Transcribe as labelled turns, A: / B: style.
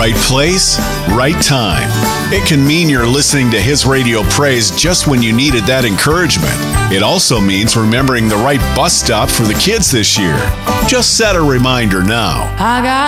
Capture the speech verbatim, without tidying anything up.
A: Right place, right time. It can mean you're listening to His Radio Praise just when you needed that encouragement. It also means remembering the right bus stop for the kids this year. Just set a reminder now.
B: I got